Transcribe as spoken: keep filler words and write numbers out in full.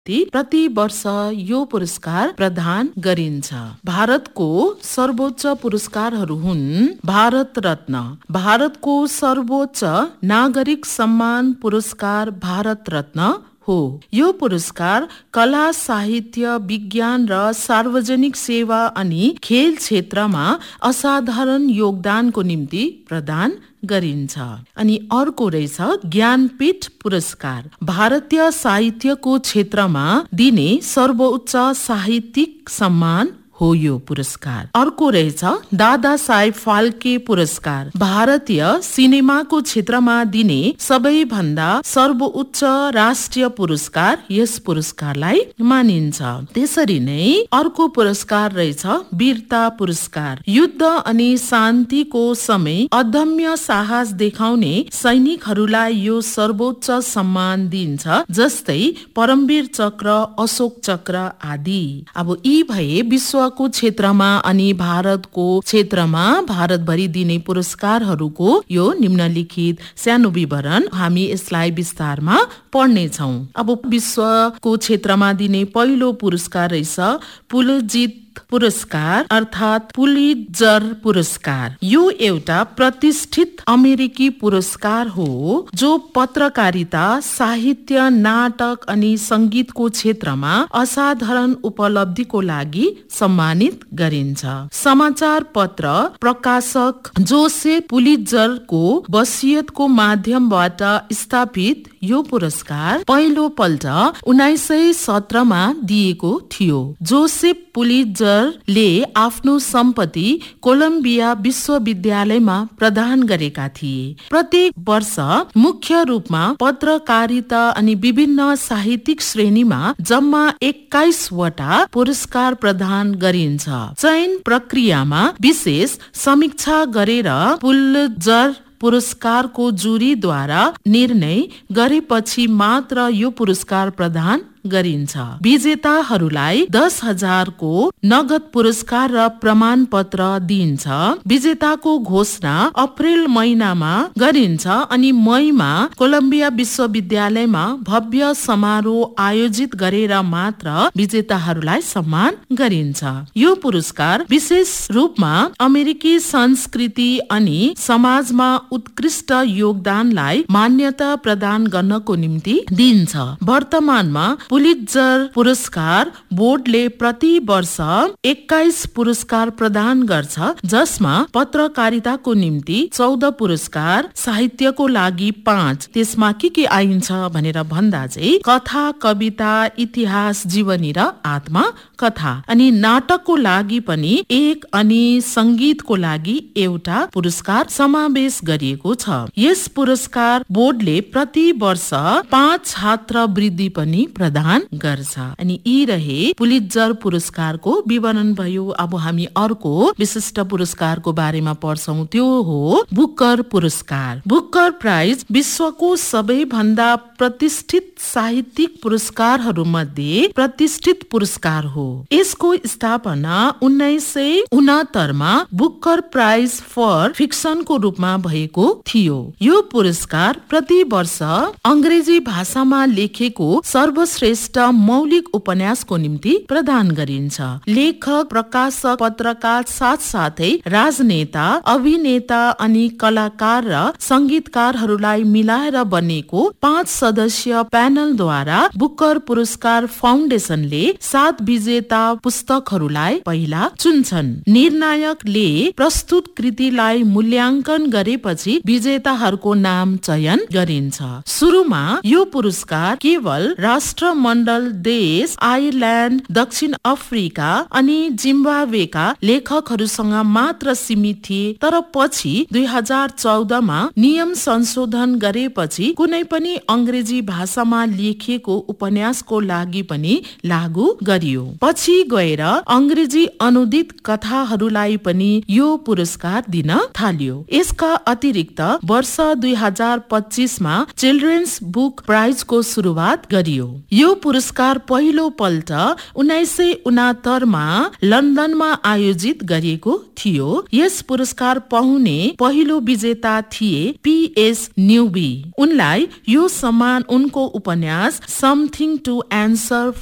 प्रति वर्ष यो पुरस्कार प्रदान गरिन्छ। भारतको सर्वोच्च पुरस्कारहरू हुन् भारत रत्न, भारतको सर्वोच्च नागरिक सम्मान पुरस्कार भारत रत्न हो। यो पुरस्कार कला, साहित्य, विज्ञान र सार्वजनिक सेवा अनि खेल क्षेत्रमा असाधारण योगदानको निम्ति प्रदान गरिन्छ। अनि अर्को रहेछ ज्ञानपीठ पुरस्कार, भारतीय साहित्यको क्षेत्रमा दिने सर्वोच्च साहित्यिक सम्मान हो यो पुरस्कार। अर्को रहेछ दादा साहेब फाल्के पुरस्कार, भारतीय सिनेमाको क्षेत्रमा दिने सबैभन्दा सर्वोच्च राष्ट्रिय पुरस्कार यस पुरस्कारलाई मानिन्छ। त्यसरी नै अर्को पुरस्कार रहेछ वीरता पुरस्कार, युद्ध अनि शान्तिको समय अदम्य साहस देखाउने सैनिकहरूलाई यो सर्वोच्च सम्मान दिइन्छ, जस्तै परमवीर चक्र, अशोक चक्र आदि। अब यी भए विश्व को क्षेत्रमा अनि भारतको क्षेत्रमा भारतभरि दिने पुरस्कारहरूको यो निम्नलिखित सानो विवरण। हामी यसलाई विस्तारमा पढ्नेछौँ। अब विश्वको क्षेत्रमा दिने पहिलो पुरस्कार रहेछ पुलित्जर पुरस्कार अर्थात् पुलित्जर पुरस्कार। यो एउटा प्रतिष्ठित अमेरिकी पुरस्कार हो जो पत्रकारिता, साहित्य, नाटक अनि संगीतको क्षेत्रमा असाधारण उपलब्धिको लागि सम्मानित गरिन्छ। समाचार पत्र प्रकाशक जोसेफ पुलित्जरको वसियतको माध्यमबाट स्थापित यो पुरस्कार पहिलो पल्ट उन्नाइस सय सत्रमा दिएको थियो। जोसेफ पुलित्जरले आफ्नो सम्पत्ति कोलम्बिया विश्वविद्यालयमा प्रदान गरेका थिए। प्रत्येक वर्ष मुख्य रूपमा पत्रकारिता अनि विभिन्न साहित्यिक श्रेणीमा जम्मा एक्काइस वटा पुरस्कार प्रदान गरिन्छ। चयन प्रक्रियामा विशेष समीक्षा गरेर पुलित्जर पुरस्कारको जुरीद्वारा निर्णय गरेपछि मात्र यो पुरस्कार प्रदान गरिन्छ। विजेताहरूलाई दस हजारको नगद पुरस्कार र प्रमाण पत्र दिइन्छ। विजेताको घोषणा अप्रेल महिनामा गरिन्छ अनि मईमा कोलम्बिया विश्वविद्यालयमा भव्य समारोह आयोजित गरेर मात्र विजेताहरूलाई सम्मान गरिन्छ। यो पुरस्कार विशेष रूपमा अमेरिकी संस्कृति अनि समाजमा उत्कृष्ट योगदानलाई मान्यता प्रदान गर्नको निम्ति दिइन्छ। वर्तमानमा पुलित्जर पुरस्कार बोर्डले प्रति वर्ष एक्काइस पुरस्कार प्रदान गर्छ, जसमा पत्रकारिताको निम्ति चौध पुरस्कार, साहित्यको लागि पाँच, त्यसमा के के आइन्छ भनेर भन्दा चाहिँ कथा, कविता, इतिहास, जीवनी र आत्मकथा, अनि नाटकको लागि पनि एक अनि संगीतको लागि एउटा पुरस्कार समावेश गरिएको छ। यस पुरस्कार बोर्डले प्रति वर्ष पाँच छात्रवृत्ति पनि प्रदान गर्छ। अनि यी रहे पुलित्जर पुरस्कारको विवरण भयो। अब हामी अर्को विशिष्ट पुरस्कारको बारेमा पढ्छौं, त्यो हो बुकर पुरस्कार। बुकर प्राइज विश्वको सबैभन्दा प्रतिष्ठित साहित्यिक पुरस्कारहरू मध्ये प्रतिष्ठित पुरस्कार हो। यसको स्थापना उन्नाइस सय उनात्तरमा बुकर प्राइज फर फिक्सनको रूपमा भएको थियो। यो पुरस्कार प्रति वर्ष अंग्रेजी भाषामा लेखेको सर्वश्रेष्ठ मौलिक उपन्यासको निम्ति प्रदान गरिन्छ। लेखक, प्रकाशक, पत्रकार साथसाथै राजनेता, अभिनेता अनि कलाकार र संगीतकारहरूलाई मिलाएर बनेको पाँच सदस्यीय प्यानलद्वारा बुकर पुरस्कार फाउन्डेसनले सात विजेता पुस्तकहरूलाई पहिला चुन्छन्। निर्णायकले प्रस्तुत कृतिलाई मूल्याङ्कन गरेपछि विजेताहरूको नाम चयन गरिन्छ। सुरुमा यो पुरस्कार केवल राष्ट्रमण्डल देश आयरल्यान्ड, दक्षिण अफ्रिका अनि जिम्बाब्वेका लेखकहरूसँग मात्र सीमित थिए, तर पछि दुई हजार चौधमा नियम संशोधन गरेपछि कुनै पनि अंग्रेजी भाषामा लेखिएको उपन्यासको लागि पनि लागू गरियो। पछि गएर अंग्रेजी अनुदित कथाहरूलाई पनि यो पुरस्कार दिन थालियो। यसका अतिरिक्त वर्ष दुई हजार पच्चीसमा चिल्ड्रेन्स बुक प्राइजको सुरुवात गरियो। यो यो पुरस्कार पहिलो पल्ट उन्नाइस सय उनात्तरमा लन्डनमा आयोजित गरिएको थियो। यस पुरस्कार पाउने पहिलो विजेता थिए पीएस न्युबी। उनलाई यो सम्मान उनको उपन्यास समथिङ टु एन्सर